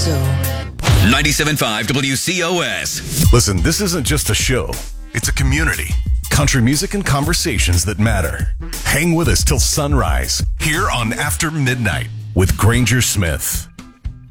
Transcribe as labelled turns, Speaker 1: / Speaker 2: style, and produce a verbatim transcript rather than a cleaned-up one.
Speaker 1: so.
Speaker 2: ninety-seven point five W C O S.
Speaker 3: Listen, this isn't just a show. It's a community. Country music and conversations that matter. Hang with us till sunrise here on After Midnight with Granger Smith.